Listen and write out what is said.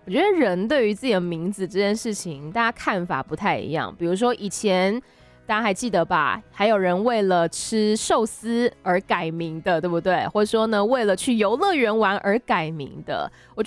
我觉得人对于自己的名字这件事情，大家看法不太一样。比如说以前大家还记得吧？还有人为了吃寿司而改名的，对不对？或者说呢，为了去游乐园玩而改名的。我